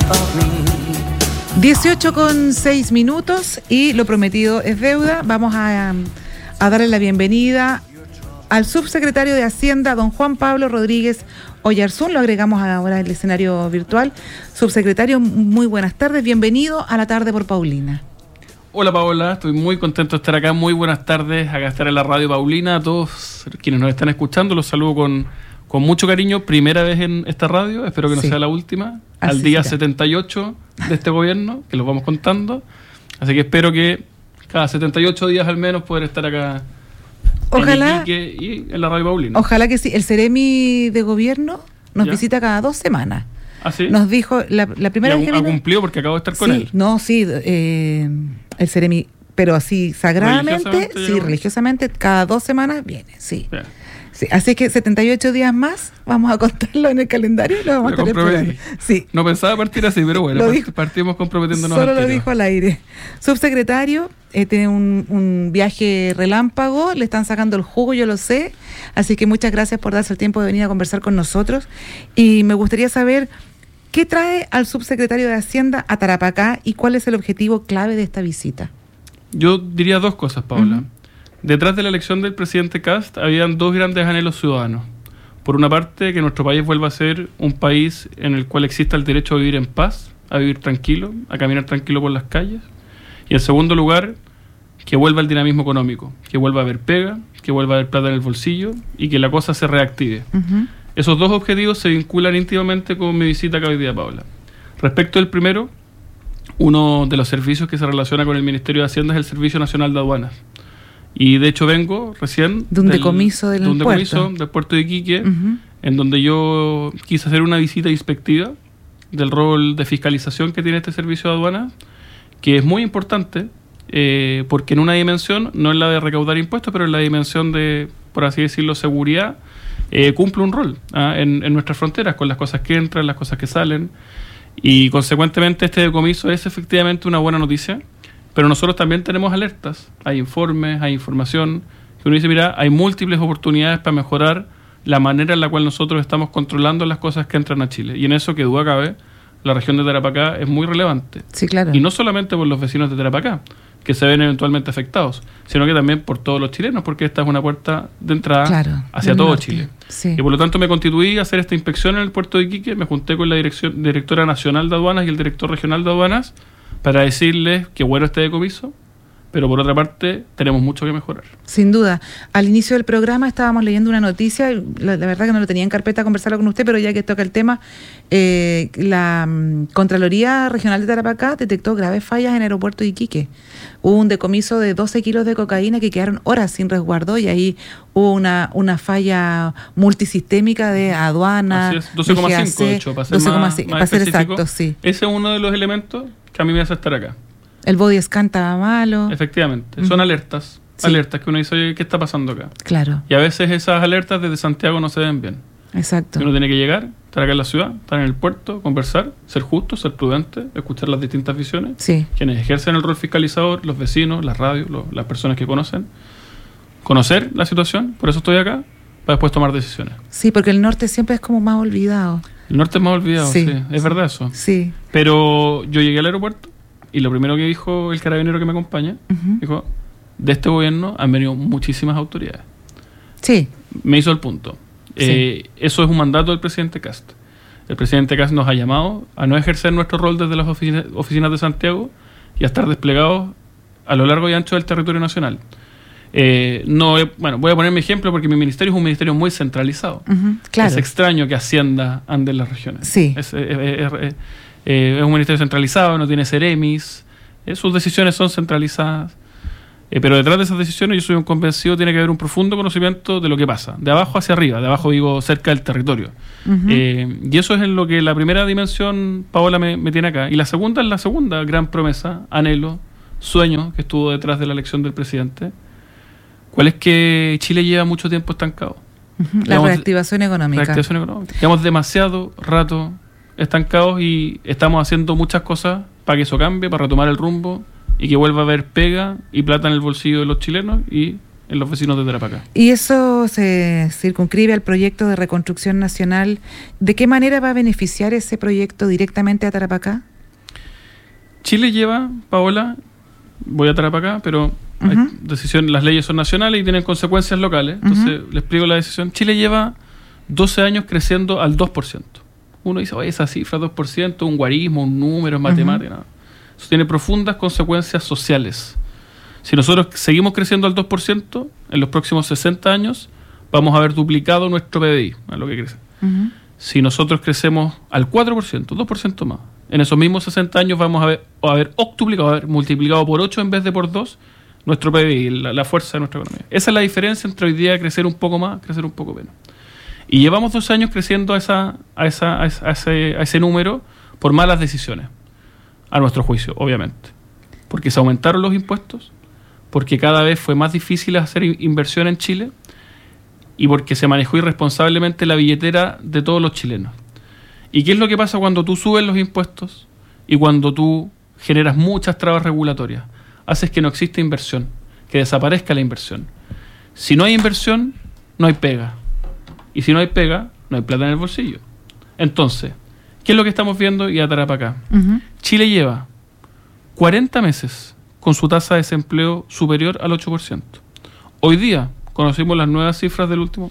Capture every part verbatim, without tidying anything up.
dieciocho con seis minutos y lo prometido es deuda. Vamos a, a darle la bienvenida al subsecretario de Hacienda, don Juan Pablo Rodríguez Oyarzún. Lo agregamos ahora al escenario virtual. Subsecretario, muy buenas tardes. Bienvenido a La Tarde por Paulina. Hola Paola, estoy muy contento de estar acá. Muy buenas tardes, acá estar en la radio Paulina. A todos quienes nos están escuchando, los saludo con, con mucho cariño. Primera vez en esta radio, espero que no sí. sea la última. Así al día será. setenta y ocho de este gobierno, que los vamos contando. Así que espero que cada setenta y ocho días al menos poder estar acá. Ojalá. En Iquique y en la radio Paulina. Ojalá que sí. El Ceremi de Gobierno nos ¿Ya? visita cada dos semanas. ¿Ah, sí? Nos dijo, la, la primera ¿Y vez ha, que vino, ha cumplido porque acabo de estar con sí, él? No, sí, eh, el Ceremi, pero así sagradamente, religiosamente, sí, religiosamente, cada dos semanas viene, sí. Bien. Sí, así que setenta y ocho días más, vamos a contarlo en el calendario y lo vamos a tener por ahí. Sí. No pensaba partir así, pero bueno, lo part- dijo, partimos comprometiéndonos. Solo lo dijo al aire. Subsecretario, eh, tiene un, un viaje relámpago, le están sacando el jugo, yo lo sé, así que muchas gracias por darse el tiempo de venir a conversar con nosotros. Y me gustaría saber qué trae al subsecretario de Hacienda a Tarapacá y cuál es el objetivo clave de esta visita. Yo diría dos cosas, Paola. Uh-huh. Detrás de la elección del presidente Kast habían dos grandes anhelos ciudadanos. Por una parte, que nuestro país vuelva a ser un país en el cual exista el derecho a vivir en paz, a vivir tranquilo, a caminar tranquilo por las calles. Y en segundo lugar, que vuelva el dinamismo económico, que vuelva a haber pega, que vuelva a haber plata en el bolsillo y que la cosa se reactive. Uh-huh. Esos dos objetivos se vinculan íntimamente con mi visita acá hoy día, Paola. Respecto al primero, uno de los servicios que se relaciona con el Ministerio de Hacienda es el Servicio Nacional de Aduanas. Y de hecho vengo recién de un del, decomiso del de un puerto. decomiso del puerto de Iquique, uh-huh. en donde yo quise hacer una visita inspectiva del rol de fiscalización que tiene este servicio de aduanas, que es muy importante, eh, porque en una dimensión, no es la de recaudar impuestos, pero en la dimensión de, por así decirlo, seguridad, eh, cumple un rol ¿ah? en, en nuestras fronteras, con las cosas que entran, las cosas que salen, y consecuentemente este decomiso es efectivamente una buena noticia. Pero nosotros también tenemos alertas, hay informes, hay información, que uno dice, mira, hay múltiples oportunidades para mejorar la manera en la cual nosotros estamos controlando las cosas que entran a Chile. Y en eso, que duda cabe, la región de Tarapacá es muy relevante. Sí, claro. Y no solamente por los vecinos de Tarapacá, que se ven eventualmente afectados, sino que también por todos los chilenos, porque esta es una puerta de entrada claro, hacia todo norte. Chile. Sí. Y por lo tanto me constituí a hacer esta inspección en el puerto de Iquique, me junté con la dirección, directora nacional de aduanas y el director regional de aduanas, para decirles que bueno este decomiso, pero por otra parte tenemos mucho que mejorar. Sin duda. Al inicio del programa estábamos leyendo una noticia, la, la verdad que no lo tenía en carpeta conversarlo con usted, pero ya que toca el tema, eh, la um, Contraloría Regional de Tarapacá detectó graves fallas en el aeropuerto de Iquique. Hubo un decomiso de doce kilos de cocaína que quedaron horas sin resguardo y ahí hubo una, una falla multisistémica de aduana. Así es, doce coma cinco de hecho, para ser, doce coma cinco, más, más para ser exacto, sí. Ese es uno de los elementos que a mí me hace estar acá. El body scan estaba malo. Efectivamente, Uh-huh. son alertas, sí. alertas que uno dice, oye, ¿qué está pasando acá? Claro. Y a veces esas alertas desde Santiago no se ven bien. Exacto. Uno tiene que llegar, estar acá en la ciudad, estar en el puerto, conversar, ser justo, ser prudente, escuchar las distintas visiones. Sí. Quienes ejercen el rol fiscalizador, los vecinos, las radios, los, las personas que conocen. Conocer la situación, por eso estoy acá, para después tomar decisiones. Sí, porque el norte siempre es como más olvidado. El norte es más olvidado, sí, sí es verdad eso. Sí. Pero yo llegué al aeropuerto y lo primero que dijo el carabinero que me acompaña, uh-huh. dijo, de este gobierno han venido muchísimas autoridades. Sí. Me hizo el punto. Sí. Eh, eso es un mandato del presidente Kast. El presidente Kast nos ha llamado a no ejercer nuestro rol desde las oficina, oficinas de Santiago y a estar desplegados a lo largo y ancho del territorio nacional. Eh, no, eh, bueno, voy a poner mi ejemplo porque mi ministerio es un ministerio muy centralizado. Uh-huh, claro. Es extraño que Hacienda ande en las regiones. Sí. Es, es, es, es, eh, es un ministerio centralizado, no tiene seremis, eh, sus decisiones son centralizadas. Eh, pero detrás de esas decisiones, yo soy un convencido, tiene que haber un profundo conocimiento de lo que pasa, de abajo hacia arriba, de abajo vivo cerca del territorio. Uh-huh. Eh, y eso es en lo que la primera dimensión, Paola, me, me tiene acá. Y la segunda es la segunda gran promesa, anhelo, sueño que estuvo detrás de la elección del presidente. ¿Cuál es? Que Chile lleva mucho tiempo estancado. Uh-huh. La reactivación económica. Reactivación económica. Llevamos demasiado rato estancados y estamos haciendo muchas cosas para que eso cambie, para retomar el rumbo y que vuelva a haber pega y plata en el bolsillo de los chilenos y en los vecinos de Tarapacá. ¿Y eso se circunscribe al proyecto de reconstrucción nacional? ¿De qué manera va a beneficiar ese proyecto directamente a Tarapacá? Chile lleva, Paola, voy a Tarapacá, pero uh-huh. hay decisión, las leyes son nacionales y tienen consecuencias locales. Entonces, uh-huh. les explico la decisión. Chile lleva doce años creciendo al dos por ciento. Uno dice, oye, esa cifra, dos por ciento, un guarismo, un número, es matemática. Uh-huh. No. Eso tiene profundas consecuencias sociales. Si nosotros seguimos creciendo al dos por ciento, en los próximos sesenta años, vamos a haber duplicado nuestro P B I, a lo que crece. Uh-huh. Si nosotros crecemos al cuatro por ciento, dos por ciento más, en esos mismos sesenta años vamos a haber, a haber octuplicado, a haber multiplicado por ocho en vez de por dos nuestro P B I, la, la fuerza de nuestra economía. Esa es la diferencia entre hoy día crecer un poco más, crecer un poco menos. Y llevamos dos años creciendo a, esa, a, esa, a, esa, a, ese, a ese número por malas decisiones, a nuestro juicio, obviamente. Porque se aumentaron los impuestos, porque cada vez fue más difícil hacer inversión en Chile y porque se manejó irresponsablemente la billetera de todos los chilenos. ¿Y qué es lo que pasa cuando tú subes los impuestos y cuando tú generas muchas trabas regulatorias? Haces que no exista inversión, que desaparezca la inversión. Si no hay inversión, no hay pega. Y si no hay pega, no hay plata en el bolsillo. Entonces, ¿qué es lo que estamos viendo? Y a Tarapacá. Uh-huh. Chile lleva cuarenta meses con su tasa de desempleo superior al ocho por ciento. Hoy día, conocimos las nuevas cifras del último,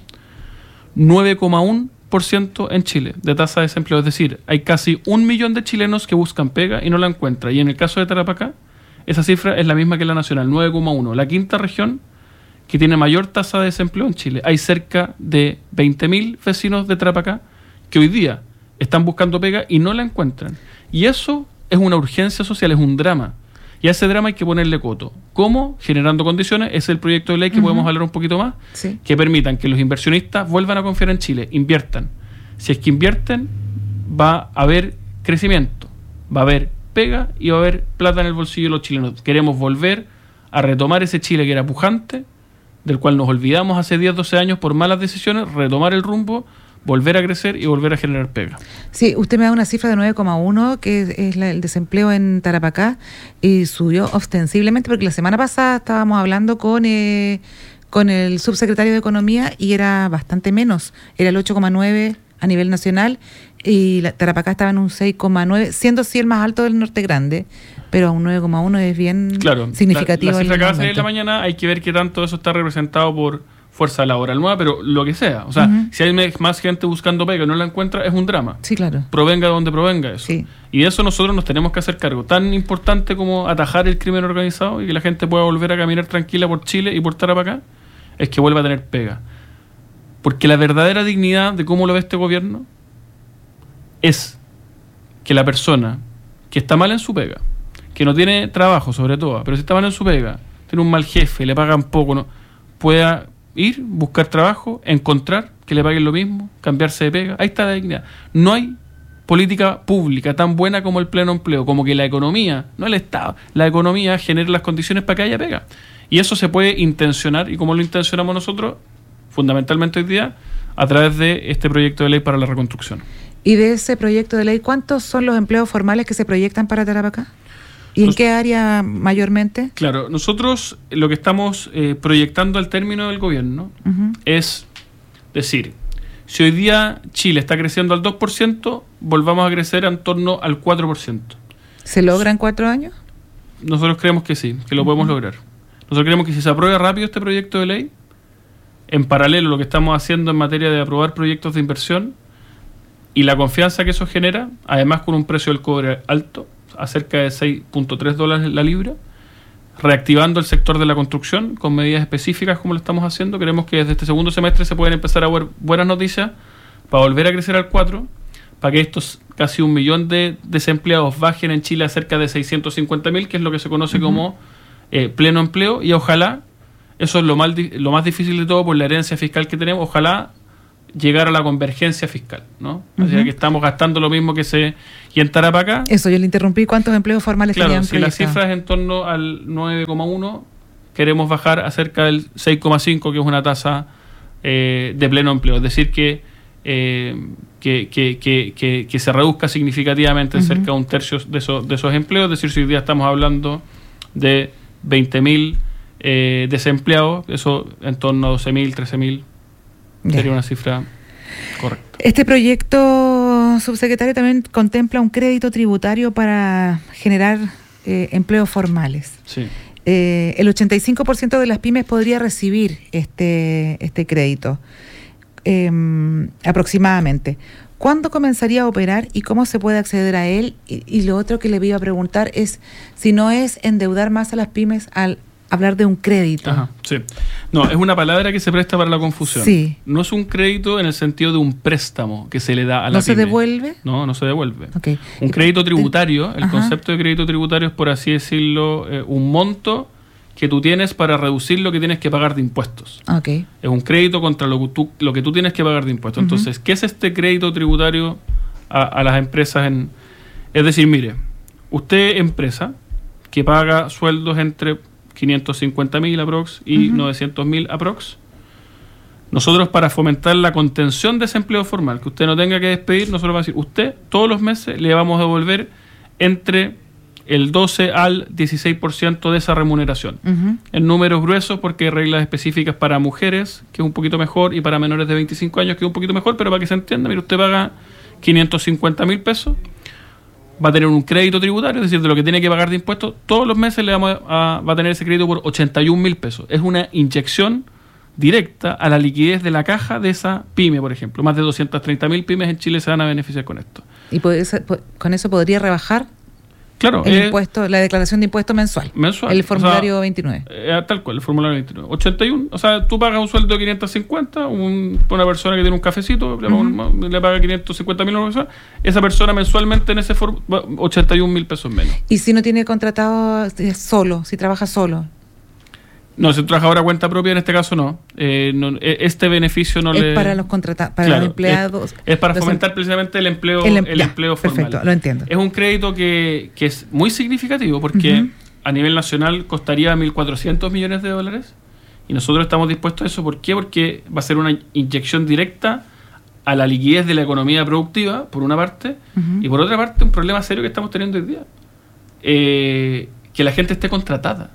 nueve coma uno por ciento en Chile de tasa de desempleo. Es decir, hay casi un millón de chilenos que buscan pega y no la encuentran. Y en el caso de Tarapacá, esa cifra es la misma que la nacional, nueve coma uno. La quinta región que tiene mayor tasa de desempleo en Chile. Hay cerca de veinte mil vecinos de Tarapacá que hoy día están buscando pega y no la encuentran. Y eso es una urgencia social, es un drama. Y a ese drama hay que ponerle coto. ¿Cómo? Generando condiciones. Es el proyecto de ley que uh-huh. podemos hablar un poquito más, sí. que permitan que los inversionistas vuelvan a confiar en Chile, inviertan. Si es que invierten, va a haber crecimiento, va a haber pega y va a haber plata en el bolsillo de los chilenos. Queremos volver a retomar ese Chile que era pujante, del cual nos olvidamos hace diez, doce años por malas decisiones, retomar el rumbo, volver a crecer y volver a generar pega. Sí, usted me da una cifra de nueve coma uno, que es, es la, el desempleo en Tarapacá, y subió ostensiblemente, porque la semana pasada estábamos hablando con eh, con el subsecretario de Economía y era bastante menos, era el ocho coma nueve a nivel nacional, y la, Tarapacá estaba en un seis coma nueve, siendo sí el más alto del Norte Grande, pero un nueve coma uno es bien claro, significativo. La, la cifra que va a salir en la mañana, hay que ver qué tanto eso está representado por fuerza laboral nueva, pero lo que sea. O sea, uh-huh. si hay más gente buscando pega y no la encuentra, es un drama. Sí, claro. Provenga de donde provenga eso. Sí. Y de eso nosotros nos tenemos que hacer cargo. Tan importante como atajar el crimen organizado y que la gente pueda volver a caminar tranquila por Chile y por Tarapacá, es que vuelva a tener pega. Porque la verdadera dignidad de cómo lo ve este gobierno es que la persona que está mal en su pega, que no tiene trabajo sobre todo, pero si está mal en su pega, tiene un mal jefe, le pagan poco, no pueda ir, buscar trabajo, encontrar que le paguen lo mismo, cambiarse de pega. Ahí está la dignidad. No hay política pública tan buena como el pleno empleo, como que la economía, no el Estado, la economía genera las condiciones para que haya pega. Y eso se puede intencionar, y como lo intencionamos nosotros, fundamentalmente hoy día, a través de este proyecto de ley para la reconstrucción. Y de ese proyecto de ley, ¿cuántos son los empleos formales que se proyectan para Tarapacá? ¿Y en Nos, qué área mayormente? Claro, nosotros lo que estamos eh, proyectando al término del gobierno uh-huh. es decir, si hoy día Chile está creciendo al dos por ciento, volvamos a crecer en torno al cuatro por ciento. ¿Se logra en cuatro años? Nosotros creemos que sí, que lo uh-huh. podemos lograr. Nosotros creemos que si se aprueba rápido este proyecto de ley, en paralelo a lo que estamos haciendo en materia de aprobar proyectos de inversión y la confianza que eso genera, además con un precio del cobre alto, a cerca de seis punto tres dólares la libra, reactivando el sector de la construcción con medidas específicas como lo estamos haciendo. Creemos que desde este segundo semestre se pueden empezar a ver buenas noticias para volver a crecer al cuatro, para que estos casi un millón de desempleados bajen en Chile a cerca de seiscientos cincuenta mil, que es lo que se conoce uh-huh. como eh, pleno empleo, y ojalá, eso es lo, mal, lo más difícil de todo por la herencia fiscal que tenemos, ojalá llegar a la convergencia fiscal, ¿no? Uh-huh. O sea, que estamos gastando lo mismo que se... Y en Tarapacá... Eso, yo le interrumpí. ¿Cuántos empleos formales claro, tenían si la cifra es en torno al nueve coma uno, queremos bajar a cerca del seis coma cinco, que es una tasa eh, de pleno empleo. Es decir, que, eh, que, que, que, que, que se reduzca significativamente en uh-huh. cerca de un tercio de, eso, de esos empleos. Es decir, si hoy día estamos hablando de veinte mil eh, desempleados, eso en torno a doce mil, trece mil, sería una cifra correcta. Este proyecto, subsecretario, también contempla un crédito tributario para generar eh, empleos formales. Sí. Eh, el ochenta y cinco por ciento de las pymes podría recibir este, este crédito, eh, aproximadamente. ¿Cuándo comenzaría a operar y cómo se puede acceder a él? Y, y lo otro que le iba a preguntar es si no es endeudar más a las pymes al hablar de un crédito. Ajá, sí. No, es una palabra que se presta para la confusión. Sí. No es un crédito en el sentido de un préstamo que se le da a la ¿No pyme. se devuelve? No, no se devuelve. Okay. Un crédito tributario, el Ajá. concepto de crédito tributario es, por así decirlo, eh, un monto que tú tienes para reducir lo que tienes que pagar de impuestos. Okay. Es un crédito contra lo que tú, lo que tú tienes que pagar de impuestos. Uh-huh. Entonces, ¿qué es este crédito tributario a, a las empresas? En, es decir, mire, usted, empresa, que paga sueldos entre quinientos cincuenta mil aprox y uh-huh. novecientos mil aprox, nosotros, para fomentar la contención de ese empleo formal, que usted no tenga que despedir, nosotros vamos a decir, usted todos los meses le vamos a devolver entre el doce al dieciséis por ciento de esa remuneración. Uh-huh. En números gruesos, porque hay reglas específicas para mujeres, que es un poquito mejor, y para menores de veinticinco años, que es un poquito mejor, pero para que se entienda, mire, usted paga quinientos cincuenta mil pesos, va a tener un crédito tributario, es decir, de lo que tiene que pagar de impuestos, todos los meses le vamos a, va a tener ese crédito por ochenta y un mil pesos. Es una inyección directa a la liquidez de la caja de esa pyme, por ejemplo. Más de doscientos treinta mil pymes en Chile se van a beneficiar con esto. ¿Y puede ser, con eso podría rebajar claro, el eh, impuesto, la declaración de impuesto mensual? Mensual. El formulario o sea, veintinueve. Eh, tal cual, el formulario veintinueve. ochenta y uno, o sea, tú pagas un sueldo de quinientos cincuenta, un, una persona que tiene un cafecito, uh-huh. un, le paga quinientos cincuenta mil a una persona, esa persona mensualmente en ese for, ochenta y un mil pesos menos. ¿Y si no tiene contratado solo, si trabaja solo? No, si trabaja ahora cuenta propia, en este caso no. Eh, no este beneficio no es le... Es para los contratados, para claro, los empleados. Es, es para fomentar precisamente el empleo, el, em el ya, empleo formal. Perfecto, lo entiendo. Es un crédito que, que es muy significativo porque uh-huh. a nivel nacional costaría mil cuatrocientos millones de dólares y nosotros estamos dispuestos a eso. ¿Por qué? Porque va a ser una inyección directa a la liquidez de la economía productiva, por una parte, uh-huh. y por otra parte un problema serio que estamos teniendo hoy día. Eh, que la gente esté contratada.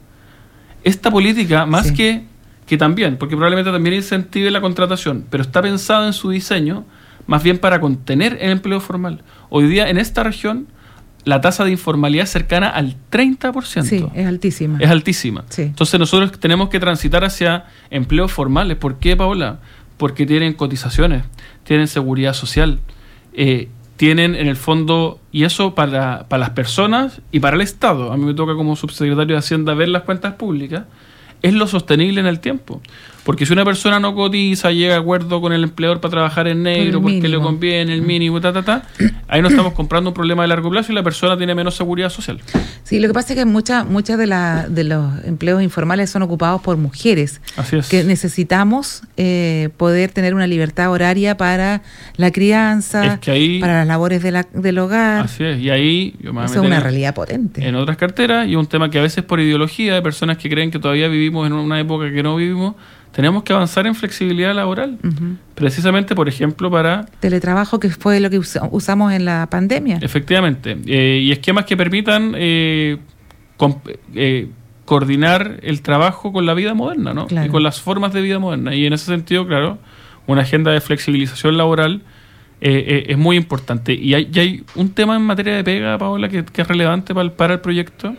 Esta política, más sí. que, que también, porque probablemente también incentive la contratación, pero está pensado en su diseño más bien para contener el empleo formal. Hoy día en esta región la tasa de informalidad es cercana al treinta por ciento. Sí, es altísima. Es altísima. Sí. Entonces nosotros tenemos que transitar hacia empleos formales. ¿Por qué, Paola? Porque tienen cotizaciones, tienen seguridad social, eh, tienen en el fondo, y eso para, para las personas y para el Estado, a mí me toca como subsecretario de Hacienda ver las cuentas públicas, es lo sostenible en el tiempo. Porque si una persona no cotiza, llega a acuerdo con el empleador para trabajar en negro, porque le conviene el mínimo, ta, ta, ta, ahí no estamos comprando un problema de largo plazo y la persona tiene menos seguridad social. Sí, lo que pasa es que muchas muchas de, la, de los empleos informales son ocupados por mujeres. Así es. Que necesitamos eh, poder tener una libertad horaria para la crianza, es que ahí, para las labores de la, del hogar. Así es, y ahí yo me Eso es una realidad potente. En otras carteras, y un tema que a veces por ideología de personas que creen que todavía vivimos en una época que no vivimos, tenemos que avanzar en flexibilidad laboral, uh-huh. precisamente, por ejemplo, para... Teletrabajo, que fue lo que us- usamos en la pandemia. Efectivamente, eh, y esquemas que permitan eh, comp- eh, coordinar el trabajo con la vida moderna, ¿no? Claro. Y con las formas de vida moderna. Y en ese sentido, claro, una agenda de flexibilización laboral eh, eh, es muy importante. Y hay, y hay un tema en materia de pega, Paola, que, que es relevante para el, para el proyecto.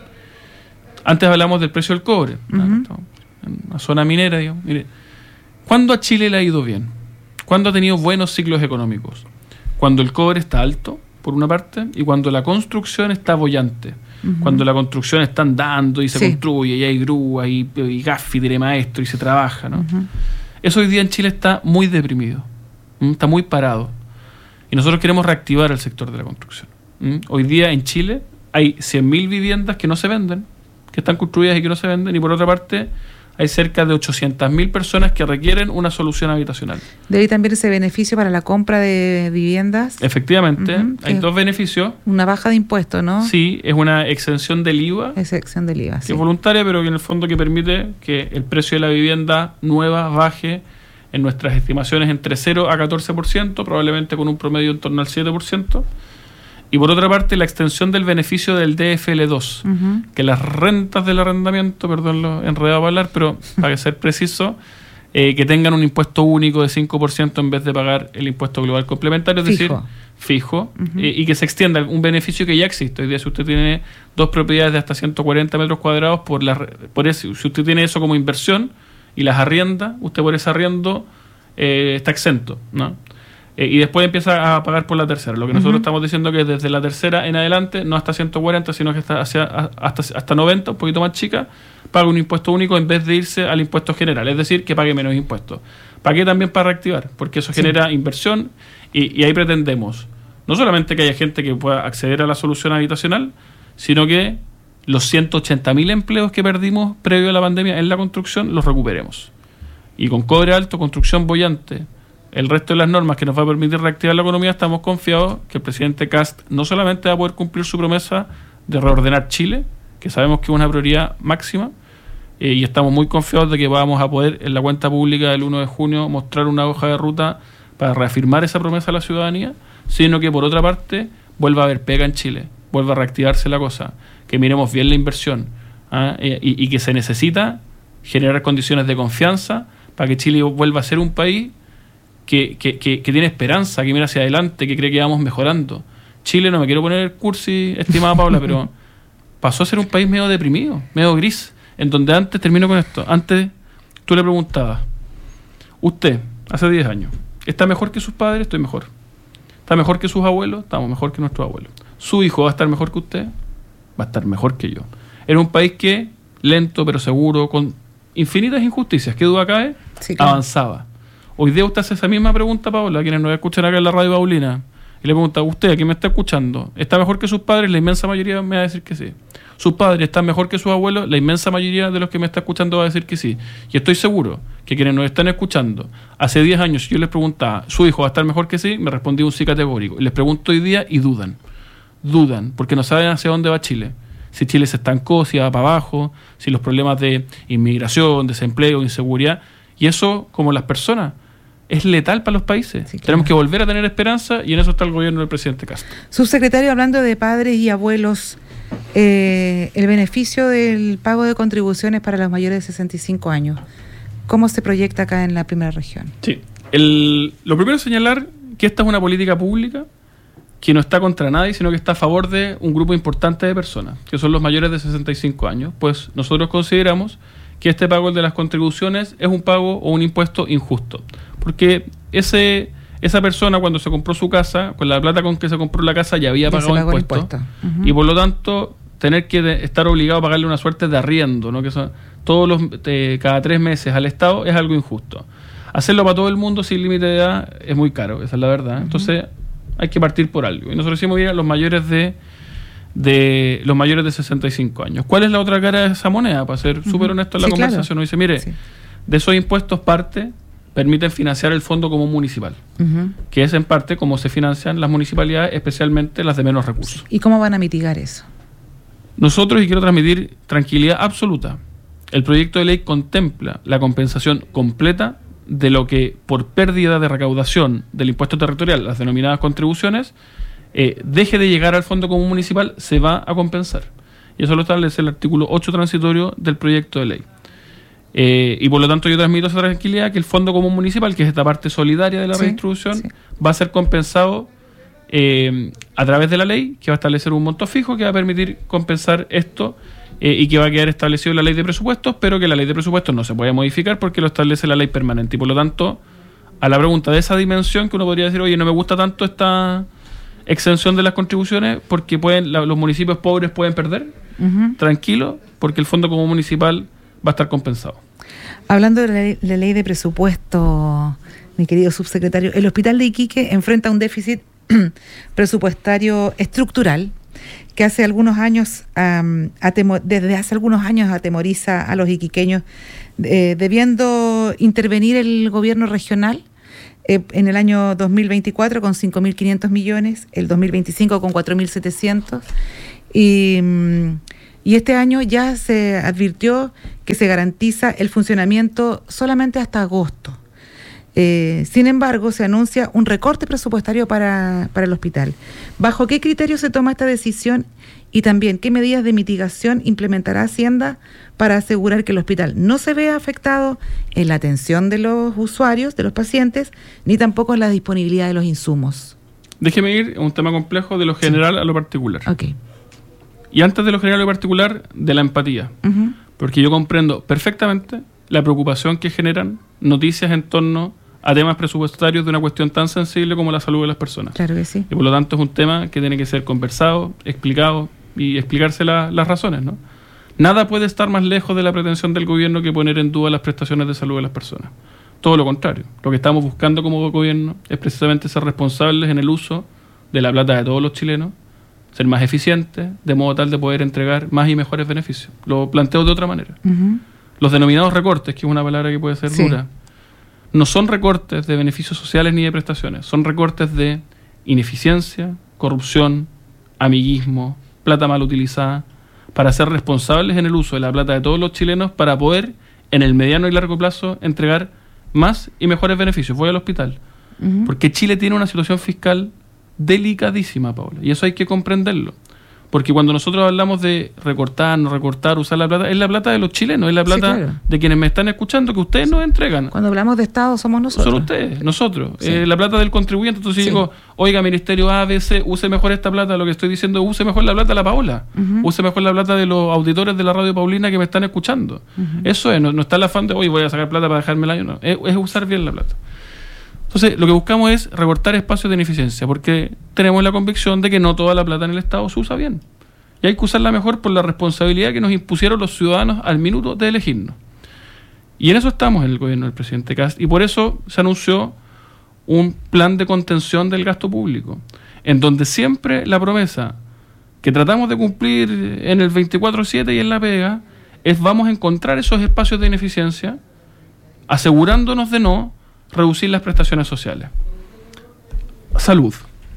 Antes hablamos del precio del cobre, uh-huh. ¿no? En una zona minera, digamos. Mire, ¿cuándo a Chile le ha ido bien? ¿Cuándo ha tenido buenos ciclos económicos? Cuando el cobre está alto, por una parte, y cuando la construcción está bollante. Uh-huh. Cuando la construcción está andando y se sí. construye, y hay grúa, y, y gaffiter, maestro, y se trabaja, ¿no? Uh-huh. Eso hoy día en Chile está muy deprimido, ¿m? Está muy parado. Y nosotros queremos reactivar el sector de la construcción. ¿m? Hoy día en Chile hay cien mil viviendas que no se venden, que están construidas y que no se venden, y por otra parte hay cerca de ochocientas mil personas que requieren una solución habitacional. ¿De ahí también ese beneficio para la compra de viviendas? Efectivamente, uh-huh. hay dos beneficios. Una baja de impuestos, ¿no? Sí, es una exención del I V A. Exención del I V A, que sí. es voluntaria, pero que en el fondo que permite que el precio de la vivienda nueva baje en nuestras estimaciones entre cero a catorce por ciento, probablemente con un promedio en torno al siete por ciento. Y por otra parte, la extensión del beneficio del D F L dos, uh-huh. que las rentas del arrendamiento, perdón, lo enredado para hablar, pero para ser preciso, eh, que tengan un impuesto único de cinco por ciento en vez de pagar el impuesto global complementario, es fijo. decir, fijo, uh-huh. eh, y que se extienda un beneficio que ya existe. Hoy día, si usted tiene dos propiedades de hasta ciento cuarenta metros cuadrados, por, la, por eso, si usted tiene eso como inversión y las arrienda, usted por ese arriendo eh, está exento, ¿no? Eh, y después empieza a pagar por la tercera. Lo que nosotros uh-huh. estamos diciendo que desde la tercera en adelante, no hasta ciento cuarenta, sino que hasta, hacia, hasta, hasta noventa, un poquito más chica, paga un impuesto único en vez de irse al impuesto general. Es decir, que pague menos impuestos. ¿Para qué? También para reactivar, porque eso sí. genera inversión y, y ahí pretendemos no solamente que haya gente que pueda acceder a la solución habitacional, sino que los ciento ochenta mil empleos que perdimos previo a la pandemia en la construcción los recuperemos. Y con cobre alto, construcción boyante, el resto de las normas que nos va a permitir reactivar la economía, estamos confiados que el presidente Kast no solamente va a poder cumplir su promesa de reordenar Chile, que sabemos que es una prioridad máxima, eh, y estamos muy confiados de que vamos a poder en la cuenta pública del uno de junio mostrar una hoja de ruta para reafirmar esa promesa a la ciudadanía, sino que por otra parte vuelva a haber pega en Chile, vuelva a reactivarse la cosa, que miremos bien la inversión, ¿ah? y, y que se necesita generar condiciones de confianza para que Chile vuelva a ser un país Que, que, que, que tiene esperanza, que mira hacia adelante, que cree que vamos mejorando. Chile, no me quiero poner el cursi, estimada Paula, pero pasó a ser un país medio deprimido, medio gris, en donde antes, termino con esto, antes tú le preguntabas, usted, hace diez años, ¿está mejor que sus padres? Estoy mejor. ¿Está mejor que sus abuelos? Estamos mejor que nuestros abuelos. ¿Su hijo va a estar mejor que usted? Va a estar mejor que yo. Era un país que, lento pero seguro, con infinitas injusticias, ¿qué duda cabe? Sí, claro. Avanzaba. Hoy día usted hace esa misma pregunta, Paola, a quienes nos escuchan acá en la radio Paulina, y le pregunta, usted, ¿a quién me está escuchando? ¿Está mejor que sus padres? La inmensa mayoría me va a decir que sí. ¿Sus padres están mejor que sus abuelos? La inmensa mayoría de los que me está escuchando va a decir que sí. Y estoy seguro que quienes nos están escuchando, hace diez años, si yo les preguntaba, ¿su hijo va a estar mejor que sí? Me respondía un sí categórico. Y les pregunto hoy día y dudan. Dudan, porque no saben hacia dónde va Chile. Si Chile se estancó, si va para abajo, si los problemas de inmigración, desempleo, inseguridad, y eso, como las personas, es letal para los países. Sí, claro. Tenemos que volver a tener esperanza y en eso está el gobierno del presidente Castro. Subsecretario, hablando de padres y abuelos, eh, el beneficio del pago de contribuciones para los mayores de sesenta y cinco años, ¿cómo se proyecta acá en la primera región? Sí, el, lo primero es señalar que esta es una política pública que no está contra nadie, sino que está a favor de un grupo importante de personas, que son los mayores de sesenta y cinco años. Pues nosotros consideramos que este pago de las contribuciones es un pago o un impuesto injusto, porque ese esa persona cuando se compró su casa, con la plata con que se compró la casa ya había pagado impuestos, impuesto. uh-huh. y por lo tanto tener que de, estar obligado a pagarle una suerte de arriendo, ¿no? que son todos los eh, cada tres meses al Estado, es algo injusto. Hacerlo para todo el mundo sin límite de edad es muy caro, esa es la verdad. Uh-huh. Entonces hay que partir por algo. Y nosotros decimos, mira, los mayores de de los mayores de sesenta y cinco años. ¿Cuál es la otra cara de esa moneda? Para ser uh-huh. súper honesto en la sí, conversación, claro. Nos dice, mire, sí. de esos impuestos parte permiten financiar el Fondo Común Municipal, uh-huh. que es en parte como se financian las municipalidades, especialmente las de menos recursos. ¿Y cómo van a mitigar eso? Nosotros, y quiero transmitir tranquilidad absoluta, el proyecto de ley contempla la compensación completa de lo que por pérdida de recaudación del impuesto territorial, las denominadas contribuciones, Eh, deje de llegar al Fondo Común Municipal, se va a compensar. Y eso lo establece el artículo ocho transitorio del proyecto de ley. Eh, y por lo tanto yo transmito esa tranquilidad que el Fondo Común Municipal, que es esta parte solidaria de la sí, redistribución, sí. va a ser compensado eh, a través de la ley, que va a establecer un monto fijo que va a permitir compensar esto eh, y que va a quedar establecido en la ley de presupuestos, pero que la ley de presupuestos no se puede modificar porque lo establece la ley permanente. Y por lo tanto, a la pregunta de esa dimensión que uno podría decir, oye, no me gusta tanto esta exención de las contribuciones porque pueden la, los municipios pobres pueden perder, uh-huh. tranquilo, porque el Fondo Común Municipal va a estar compensado. Hablando de la ley, la ley de presupuesto, mi querido subsecretario, el Hospital de Iquique enfrenta un déficit presupuestario estructural que hace algunos años, um, atemo- desde hace algunos años atemoriza a los iquiqueños, eh, debiendo intervenir el gobierno regional Eh, en el año dos mil veinticuatro con cinco mil quinientos millones, el dos mil veinticinco con cuatro mil setecientos y, y este año ya se advirtió que se garantiza el funcionamiento solamente hasta agosto. Eh, sin embargo, se anuncia un recorte presupuestario para, para el hospital. ¿Bajo qué criterio se toma esta decisión? Y también, ¿qué medidas de mitigación implementará Hacienda para asegurar que el hospital no se vea afectado en la atención de los usuarios, de los pacientes, ni tampoco en la disponibilidad de los insumos? Déjeme ir a un tema complejo de lo general sí. a lo particular. Okay. Y antes de lo general a lo particular, de la empatía. Uh-huh. Porque yo comprendo perfectamente la preocupación que generan noticias en torno a temas presupuestarios de una cuestión tan sensible como la salud de las personas. Claro que sí. Y por lo tanto es un tema que tiene que ser conversado, explicado y explicarse la, las razones, ¿no? Nada puede estar más lejos de la pretensión del gobierno que poner en duda las prestaciones de salud de las personas. Todo lo contrario. Lo que estamos buscando como gobierno es precisamente ser responsables en el uso de la plata de todos los chilenos, ser más eficientes, de modo tal de poder entregar más y mejores beneficios. Lo planteo de otra manera. Uh-huh. Los denominados recortes, que es una palabra que puede ser sí. dura, no son recortes de beneficios sociales ni de prestaciones, son recortes de ineficiencia, corrupción, amiguismo, plata mal utilizada, para ser responsables en el uso de la plata de todos los chilenos para poder, en el mediano y largo plazo, entregar más y mejores beneficios. Voy al hospital. Uh-huh. Porque Chile tiene una situación fiscal delicadísima, Paola, y eso hay que comprenderlo. Porque cuando nosotros hablamos de recortar, no recortar, usar la plata, es la plata de los chilenos, es la plata sí, claro. de quienes me están escuchando, que ustedes nos entregan. Cuando hablamos de Estado somos nosotros. Son ustedes, nosotros. Sí. Eh, la plata del contribuyente. Entonces sí. digo, oiga, Ministerio A, B, C, use mejor esta plata. Lo que estoy diciendo es use mejor la plata de la Paola. Uh-huh. Use mejor la plata de los auditores de la Radio Paulina que me están escuchando. Uh-huh. Eso es, no, no está el afán de, oye, voy a sacar plata para dejarme el año. No, es, es usar bien la plata. Entonces, lo que buscamos es recortar espacios de ineficiencia, porque tenemos la convicción de que no toda la plata en el Estado se usa bien. Y hay que usarla mejor por la responsabilidad que nos impusieron los ciudadanos al minuto de elegirnos. Y en eso estamos en el gobierno del presidente Kast. Y por eso se anunció un plan de contención del gasto público, en donde siempre la promesa que tratamos de cumplir en el veinticuatro siete y en la pega es vamos a encontrar esos espacios de ineficiencia, asegurándonos de no reducir las prestaciones sociales. Salud.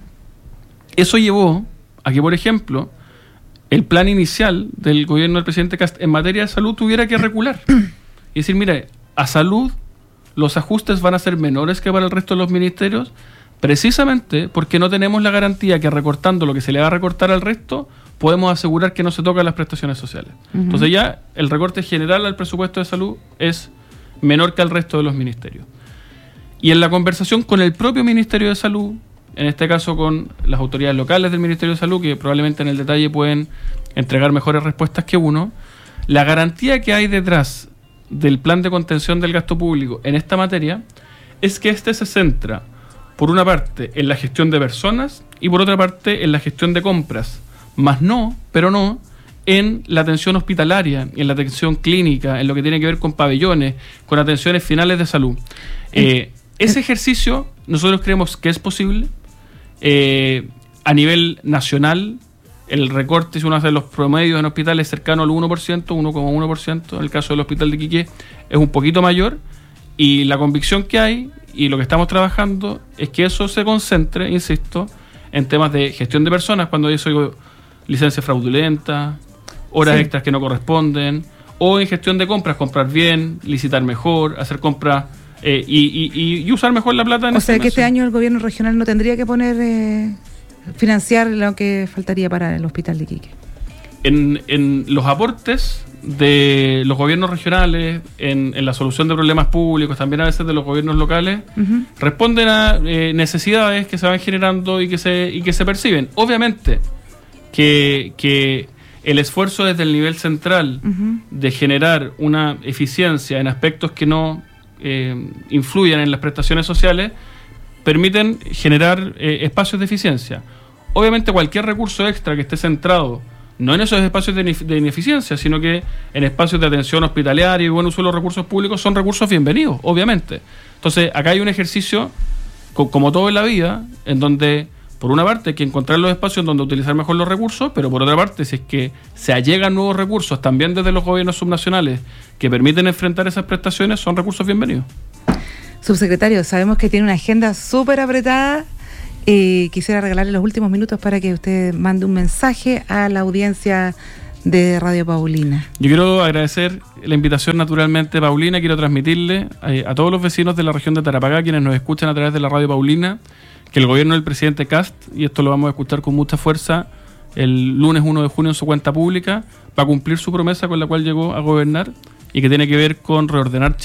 Eso llevó a que, por ejemplo, el plan inicial del gobierno del presidente Kast en materia de salud tuviera que recular. Y decir, mire, a salud los ajustes van a ser menores que para el resto de los ministerios, precisamente porque no tenemos la garantía que recortando lo que se le va a recortar al resto, podemos asegurar que no se tocan las prestaciones sociales. Uh-huh. Entonces ya el recorte general al presupuesto de salud es menor que al resto de los ministerios. Y en la conversación con el propio Ministerio de Salud, en este caso con las autoridades locales del Ministerio de Salud, que probablemente en el detalle pueden entregar mejores respuestas que uno, la garantía que hay detrás del plan de contención del gasto público en esta materia es que este se centra, por una parte, en la gestión de personas y por otra parte, en la gestión de compras, más no, pero no, en la atención hospitalaria, en la atención clínica, en lo que tiene que ver con pabellones, con atenciones finales de salud. Eh, ese ejercicio nosotros creemos que es posible. Eh, a nivel nacional, el recorte, si uno hace los promedios en hospitales cercano al uno por ciento, uno coma uno por ciento, en el caso del hospital de Iquique es un poquito mayor, y la convicción que hay y lo que estamos trabajando es que eso se concentre, insisto, en temas de gestión de personas, cuando yo soy licencias fraudulentas, horas sí. extras que no corresponden, o en gestión de compras, comprar bien, licitar mejor, hacer compras Eh, y, y, y usar mejor la plata en o este sea que mes. este año el gobierno regional no tendría que poner eh, financiar lo que faltaría para el hospital de Iquique. En, en los aportes de los gobiernos regionales, en, en la solución de problemas públicos, también a veces de los gobiernos locales, uh-huh. responden a eh, necesidades que se van generando y que se y que se perciben. Obviamente que, que el esfuerzo desde el nivel central uh-huh. de generar una eficiencia en aspectos que no Eh, influyen en las prestaciones sociales, permiten generar eh, espacios de eficiencia. Obviamente cualquier recurso extra que esté centrado no en esos espacios de, de ineficiencia, sino que en espacios de atención hospitalaria y buen uso de los recursos públicos, son recursos bienvenidos, obviamente. Entonces acá hay un ejercicio, co- como todo en la vida, en donde por una parte hay que encontrar los espacios donde utilizar mejor los recursos, pero por otra parte, si es que se allegan nuevos recursos también desde los gobiernos subnacionales que permiten enfrentar esas prestaciones, son recursos bienvenidos. Subsecretario, sabemos que tiene una agenda súper apretada. Eh, quisiera regalarle los últimos minutos para que usted mande un mensaje a la audiencia de Radio Paulina. Yo quiero agradecer la invitación naturalmente, Paulina. Quiero transmitirle a, a todos los vecinos de la región de Tarapacá, quienes nos escuchan a través de la Radio Paulina, que el gobierno del presidente Kast, y esto lo vamos a escuchar con mucha fuerza el lunes uno de junio en su cuenta pública, va a cumplir su promesa con la cual llegó a gobernar y que tiene que ver con reordenar